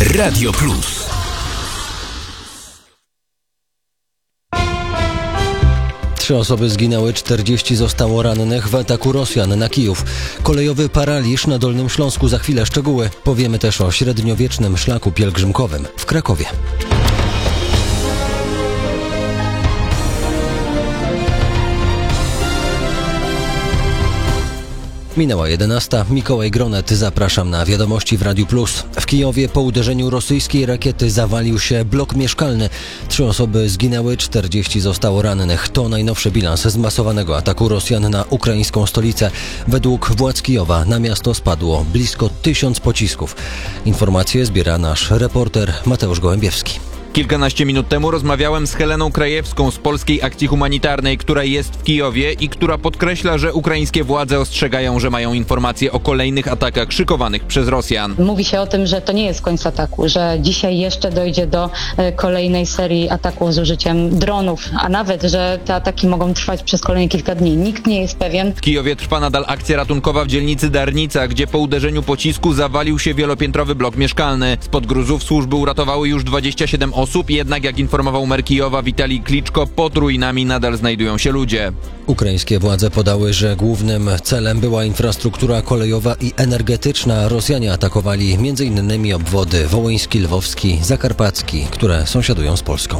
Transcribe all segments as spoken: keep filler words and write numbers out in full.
Radio Plus. Trzy osoby zginęły, czterdzieści zostało rannych w ataku Rosjan na Kijów. Kolejowy paraliż na Dolnym Śląsku. Za chwilę szczegóły. Powiemy też o średniowiecznym szlaku pielgrzymkowym w Krakowie. Minęła jedenasta. Mikołaj Gronet, zapraszam na wiadomości w Radiu Plus. W Kijowie po uderzeniu rosyjskiej rakiety zawalił się blok mieszkalny. Trzy osoby zginęły, czterdzieści zostało rannych. To najnowszy bilans zmasowanego ataku Rosjan na ukraińską stolicę. Według władz Kijowa na miasto spadło blisko tysiąc pocisków. Informacje zbiera nasz reporter Mateusz Gołębiewski. Kilkanaście minut temu rozmawiałem z Heleną Krajewską z Polskiej Akcji Humanitarnej, która jest w Kijowie i która podkreśla, że ukraińskie władze ostrzegają, że mają informacje o kolejnych atakach szykowanych przez Rosjan. Mówi się o tym, że to nie jest koniec ataku, że dzisiaj jeszcze dojdzie do kolejnej serii ataków z użyciem dronów, a nawet, że te ataki mogą trwać przez kolejne kilka dni. Nikt nie jest pewien. W Kijowie trwa nadal akcja ratunkowa w dzielnicy Darnica, gdzie po uderzeniu pocisku zawalił się wielopiętrowy blok mieszkalny. Spod gruzów służby uratowały już dwadzieścia siedem osób, jednak jak informował mer Kijowa Witalij Kliczko, pod ruinami nadal znajdują się ludzie. Ukraińskie władze podały, że głównym celem była infrastruktura kolejowa i energetyczna. Rosjanie atakowali między innymi obwody wołyński, lwowski, zakarpacki, które sąsiadują z Polską.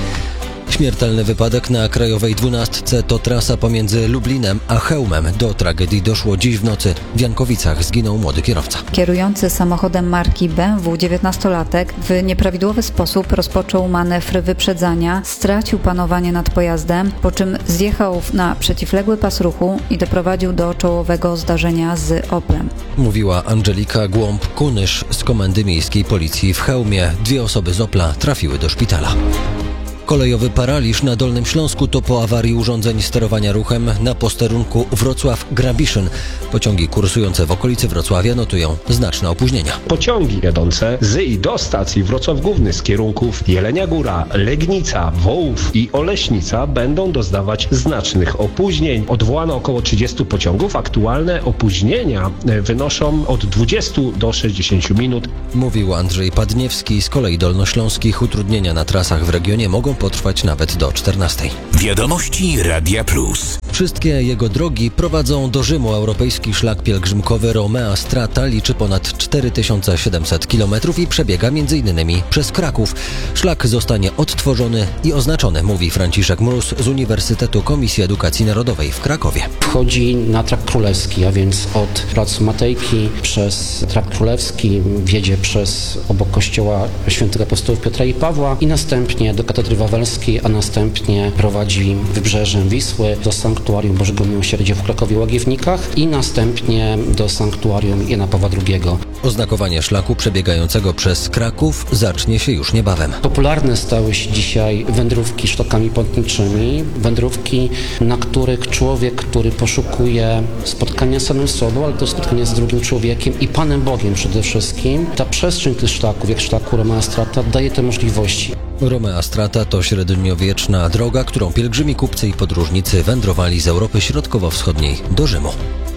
Śmiertelny wypadek na Krajowej dwunastce to trasa pomiędzy Lublinem a Chełmem. Do tragedii doszło dziś w nocy. W Jankowicach zginął młody kierowca. Kierujący samochodem marki B M W dziewiętnastolatek w nieprawidłowy sposób rozpoczął manewr wyprzedzania, stracił panowanie nad pojazdem, po czym zjechał na przeciwległy pas ruchu i doprowadził do czołowego zdarzenia z Oplem. Mówiła Angelika Głąb-Kunysz z Komendy Miejskiej Policji w Chełmie. Dwie osoby z Opla trafiły do szpitala. Kolejowy paraliż na Dolnym Śląsku to po awarii urządzeń sterowania ruchem na posterunku Wrocław-Grabiszyn. Pociągi kursujące w okolicy Wrocławia notują znaczne opóźnienia. Pociągi jadące z i do stacji Wrocław Główny z kierunków Jelenia Góra, Legnica, Wołów i Oleśnica będą doznawać znacznych opóźnień. Odwołano około trzydziestu pociągów. Aktualne opóźnienia wynoszą od dwudziestu do sześćdziesięciu minut. Mówił Andrzej Padniewski. Z kolei dolnośląskich utrudnienia na trasach w regionie mogą potrwać nawet do czternastej. Wiadomości Radia Plus. Wszystkie jego drogi prowadzą do Rzymu. Europejski szlak pielgrzymkowy Romea Strata liczy ponad cztery tysiące siedemset kilometrów i przebiega m.in. przez Kraków. Szlak zostanie odtworzony i oznaczony, mówi Franciszek Mróz z Uniwersytetu Komisji Edukacji Narodowej w Krakowie. Wchodzi na Trakt Królewski, a więc od Placu Matejki przez Trakt Królewski, wjedzie przez obok kościoła świętych apostołów Piotra i Pawła i następnie do Katedry Wawelskiej, a następnie prowadzi wybrzeżem Wisły do Sanktuarium Bożego Miłosierdzia w Krakowie-Łagiewnikach i następnie do Sanktuarium Jana Pawła drugiego. Oznakowanie szlaku przebiegającego przez Kraków zacznie się już niebawem. Popularne stały się dzisiaj wędrówki szlakami pątniczymi, wędrówki, na których człowiek, który poszukuje spotkania z samym sobą, ale to spotkania z drugim człowiekiem i Panem Bogiem przede wszystkim. Ta przestrzeń tych szlaków, jak szlaku Romea Strata, daje te możliwości. Romea Strata to średniowieczna droga, którą pielgrzymi, kupcy i podróżnicy wędrowali z Europy Środkowo-Wschodniej do Rzymu.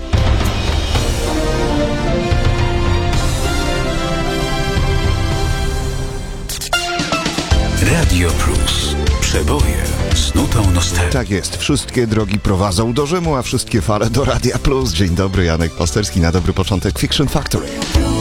Radio Plus. Przeboje z nutą nostalgii. Tak jest. Wszystkie drogi prowadzą do Rzymu, a wszystkie fale do Radia Plus. Dzień dobry, Janek Pasterski. Na dobry początek Fiction Factory.